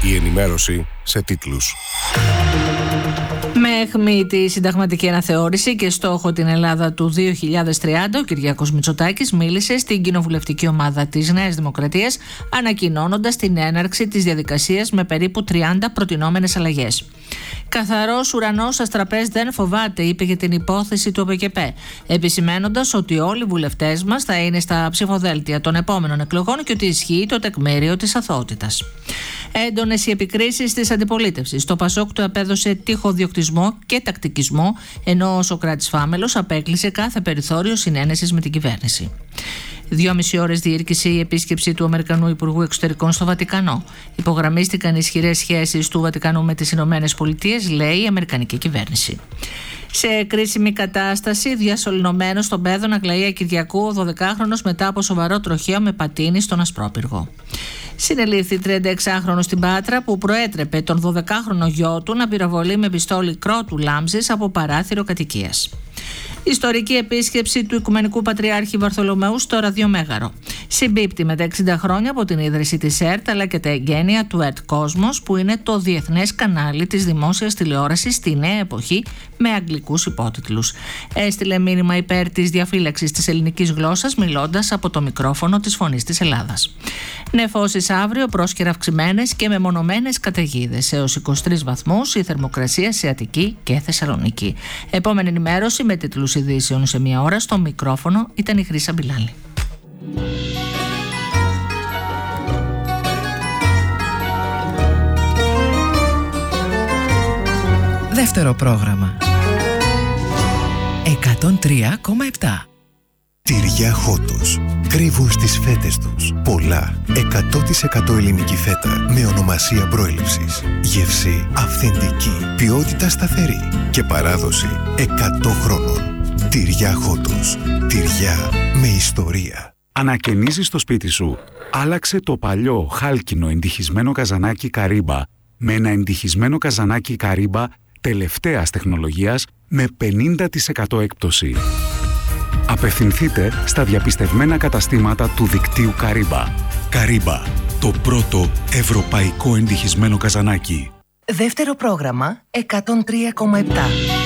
Η ενημέρωση σε τίτλους. Με αιχμή τη συνταγματική αναθεώρηση και στόχο την Ελλάδα του 2030, ο Κυριάκος Μητσοτάκης μίλησε στην κοινοβουλευτική ομάδα της Νέας Δημοκρατίας, ανακοινώνοντας την έναρξη της διαδικασίας με περίπου 30 προτινόμενες αλλαγές. «Καθαρός ουρανός σας τραπέζι δεν φοβάται», είπε για την υπόθεση του ΟΠΚΠ, επισημένοντας ότι όλοι οι βουλευτές μας θα είναι στα ψηφοδέλτια των επόμενων εκλογών και ότι ισχύει το τεκμήριο της αθωότητας. Έντονες οι επικρίσεις της αντιπολίτευσης. Το ΠΑΣΟΚ του απέδωσε τυχοδιοκτισμό και τακτικισμό, ενώ ο Σωκράτης Φάμελος απέκλεισε κάθε περιθώριο συνένεσης με την κυβέρνηση. 2,5 ώρες διήρκησε η επίσκεψη του Αμερικανού Υπουργού Εξωτερικών στο Βατικανό. Υπογραμμίστηκαν ισχυρές σχέσεις του Βατικανού με τις Ηνωμένες Πολιτείες, λέει η Αμερικανική κυβέρνηση. Σε κρίσιμη κατάσταση, διασωληνωμένος στον Πέδο Αγλαία Κυριακού, ο 12χρονος μετά από σοβαρό τροχαίο με πατίνι στον Ασπρόπυργο. Συνελήφθη 36χρονος στην Πάτρα που προέτρεπε τον 12χρονο γιο του να πυροβολεί με πιστόλι κρότου λάμψης από παράθυρο κατοικίας. Ιστορική επίσκεψη του Οικουμενικού Πατριάρχη Βαρθολομαίου στο Ραδιομέγαρο. Συμπίπτει με τα 60 χρόνια από την ίδρυση της ΕΡΤ αλλά και τα εγγένεια του ΕΡΤ Κόσμος, που είναι το διεθνές κανάλι της δημόσιας τηλεόρασης στη νέα εποχή με αγγλικούς υπότιτλους. Έστειλε μήνυμα υπέρ της διαφύλαξης της ελληνικής γλώσσας, μιλώντας από το μικρόφωνο της Φωνής της Ελλάδας. Νεφώσεις αύριο, πρόσκαιρα αυξημένες και μεμονωμένες καταιγίδες. Έως 23 βαθμούς η θερμοκρασία σε Αττική και Θεσσαλονίκη. Επόμενη ενημέρωση με τίτλους ειδήσεων σε μία ώρα. Στο μικρόφωνο ήταν η Χρύσα Μπιλάλη. Δεύτερο πρόγραμμα. 103,7. Τυριά Χότος. Κρύβουν στις φέτες τους πολλά 100% ελληνική φέτα με ονομασία προέλευσης. Γεύση αυθεντική, ποιότητα σταθερή και παράδοση 100 χρόνων. Τυριά Χότος. Τυριά με ιστορία. Ανακαινίζεις το σπίτι σου. Άλλαξε το παλιό χάλκινο εντυχισμένο καζανάκι Καρύμπα με ένα εντυχισμένο καζανάκι Καρύμπα τελευταίας τεχνολογίας με 50% έκπτωση. Απευθυνθείτε στα διαπιστευμένα καταστήματα του δικτύου Καρύμπα. Καρύμπα, το πρώτο ευρωπαϊκό εντυχισμένο καζανάκι. Δεύτερο πρόγραμμα 103,7.